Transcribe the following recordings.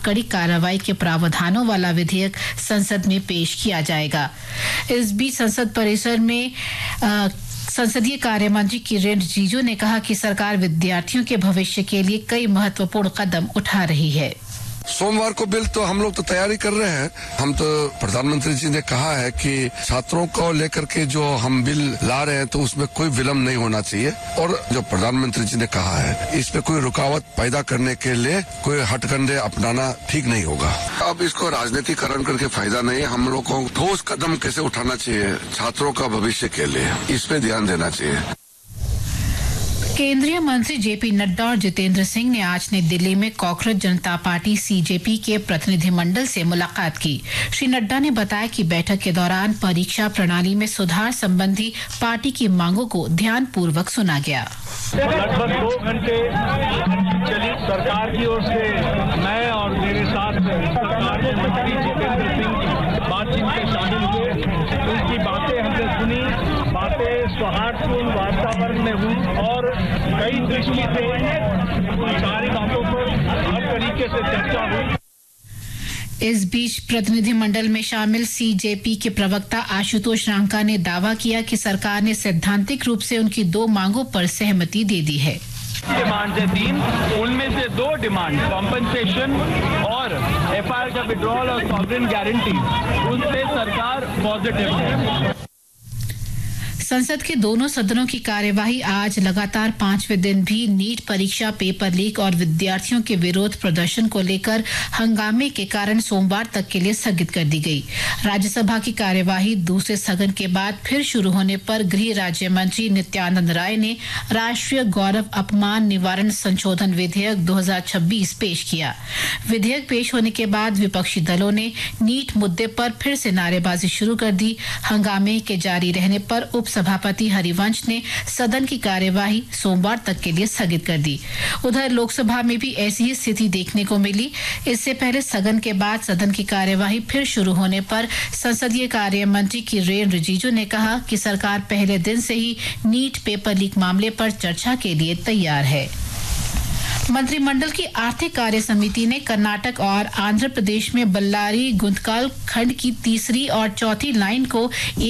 कड़ी कार्रवाई के प्रावधानों वाला विधेयक संसद में पेश किया जाएगा। इस बीच संसद परिसर में संसदीय कार्य मंत्री किरेन रिजिजू ने कहा कि सरकार विद्यार्थियों के भविष्य के लिए कई महत्वपूर्ण कदम उठा रही है। सोमवार को बिल तो हम लोग तो तैयारी कर रहे हैं। हम तो प्रधानमंत्री जी ने कहा है कि छात्रों को लेकर के जो हम बिल ला रहे हैं तो उसमें कोई विलम्ब नहीं होना चाहिए, और जो प्रधानमंत्री जी ने कहा है इसमें कोई रुकावट पैदा करने के लिए कोई हथकंडे अपनाना ठीक नहीं होगा। अब इसको राजनीतिकरण करके फायदा नहीं है। हम लोग को ठोस कदम कैसे उठाना चाहिए छात्रों का भविष्य के लिए, इस पे ध्यान देना चाहिए। केंद्रीय मंत्री जेपी नड्डा और जितेंद्र सिंह ने आज नई दिल्ली में कॉकरोच जनता पार्टी सीजेपी के प्रतिनिधिमंडल से मुलाकात की। श्री नड्डा ने बताया कि बैठक के दौरान परीक्षा प्रणाली में सुधार संबंधी पार्टी की मांगों को ध्यानपूर्वक सुना गया। लगभग 2 घंटे चली सरकार की ओर से मैं और मेरे साथ सरकार के मंत्री जितेंद्र सिंह बातचीत में शामिल हुए। उनकी बातें हमने सुनी, बातें सौहार्दपूर्ण वातावरण में हुई और कई दृष्टि से सारी बातों पर हर तरीके से चर्चा हुई। इस बीच प्रतिनिधिमंडल में शामिल सीजेपी के प्रवक्ता आशुतोष रांका ने दावा किया कि सरकार ने सैद्धांतिक रूप से उनकी 2 मांगों पर सहमति दे दी है। डिमांड है 3, उनमें से 2 डिमांड कॉम्पनसेशन और एफआईआर का विड्रॉल और सॉवरेन गारंटी, उनसे सरकार पॉजिटिव है। संसद के दोनों सदनों की कार्यवाही आज लगातार 5वें दिन भी नीट परीक्षा पेपर लीक और विद्यार्थियों के विरोध प्रदर्शन को लेकर हंगामे के कारण सोमवार तक के लिए स्थगित कर दी गई। राज्यसभा की कार्यवाही दूसरे सदन के बाद फिर शुरू होने पर गृह राज्य मंत्री नित्यानंद राय ने राष्ट्रीय गौरव अपमान निवारण संशोधन विधेयक 2026 पेश किया। विधेयक पेश होने के बाद विपक्षी दलों ने नीट मुद्दे पर फिर से नारेबाजी शुरू कर दी। हंगामे के जारी रहने पर सभापति हरिवंश ने सदन की कार्यवाही सोमवार तक के लिए स्थगित कर दी। उधर लोकसभा में भी ऐसी ही स्थिति देखने को मिली। इससे पहले सदन के बाद सदन की कार्यवाही फिर शुरू होने पर संसदीय कार्य मंत्री किरेन रिजिजू ने कहा कि सरकार पहले दिन से ही नीट पेपर लीक मामले पर चर्चा के लिए तैयार है। मंत्रिमंडल की आर्थिक कार्य समिति ने कर्नाटक और आंध्र प्रदेश में बल्लारी गुंतकाल खंड की तीसरी और चौथी लाइन को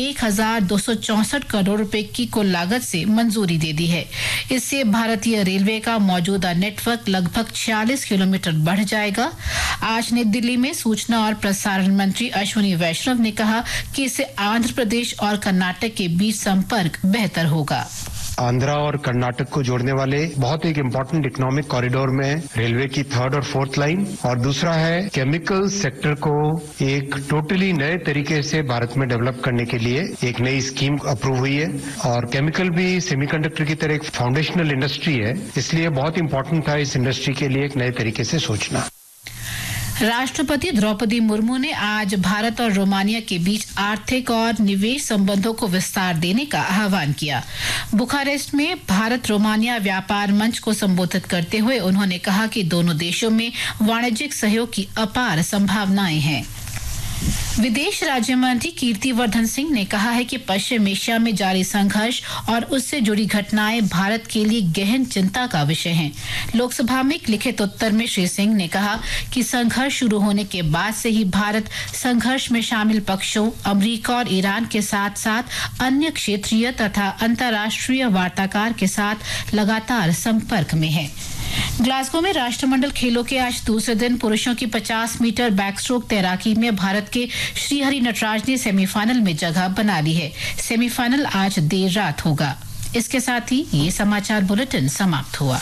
1264 करोड़ रुपए की कुल लागत से मंजूरी दे दी है। इससे भारतीय रेलवे का मौजूदा नेटवर्क लगभग 46 किलोमीटर बढ़ जाएगा। आज नई दिल्ली में सूचना और प्रसारण मंत्री अश्विनी वैष्णव ने कहा कि इससे आंध्र प्रदेश और कर्नाटक के बीच संपर्क बेहतर होगा। आंध्रा और कर्नाटक को जोड़ने वाले बहुत एक इम्पोर्टेंट इकोनॉमिक कॉरिडोर में रेलवे की 3rd और 4th लाइन, और दूसरा है केमिकल सेक्टर को एक टोटली नए तरीके से भारत में डेवलप करने के लिए एक नई स्कीम अप्रूव हुई है। और केमिकल भी सेमीकंडक्टर की तरह एक फाउंडेशनल इंडस्ट्री है, इसलिए बहुत इम्पोर्टेंट था इस इंडस्ट्री के लिए एक नए तरीके से सोचना। राष्ट्रपति द्रौपदी मुर्मू ने आज भारत और रोमानिया के बीच आर्थिक और निवेश संबंधों को विस्तार देने का आह्वान किया। बुखारेस्ट में भारत रोमानिया व्यापार मंच को संबोधित करते हुए उन्होंने कहा कि दोनों देशों में वाणिज्यिक सहयोग की अपार संभावनाएं हैं। विदेश राज्य मंत्री कीर्तिवर्धन सिंह ने कहा है कि पश्चिम एशिया में जारी संघर्ष और उससे जुड़ी घटनाएं भारत के लिए गहन चिंता का विषय हैं। लोकसभा में एक लिखित उत्तर में श्री सिंह ने कहा कि संघर्ष शुरू होने के बाद से ही भारत संघर्ष में शामिल पक्षों अमेरिका और ईरान के साथ साथ अन्य क्षेत्रीय तथा अंतर्राष्ट्रीय वार्ताकार के साथ लगातार संपर्क में है। ग्लासगो में राष्ट्रमंडल खेलों के आज दूसरे दिन पुरुषों की 50 मीटर बैकस्ट्रोक तैराकी में भारत के श्रीहरि नटराज ने सेमीफाइनल में जगह बना ली है। सेमीफाइनल आज देर रात होगा। इसके साथ ही ये समाचार बुलेटिन समाप्त हुआ।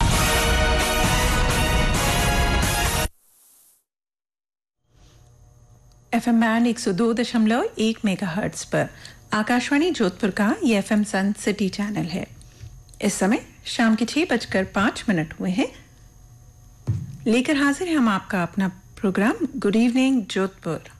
एफएम बैंड 102.1 मेगाहर्ट्ज पर आकाशवाणी जोधपुर का ये एफएम सन सिटी चैनल है। इस समय शाम के 6:05 हुए हैं। लेकर हाजिर हैं हम आपका अपना प्रोग्राम गुड इवनिंग जोधपुर।